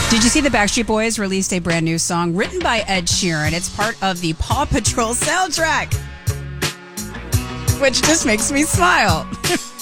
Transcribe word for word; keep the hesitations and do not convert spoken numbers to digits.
Did you see the Backstreet Boys released a brand new song written by Ed Sheeran? It's part of the Paw Patrol soundtrack, which just makes me smile.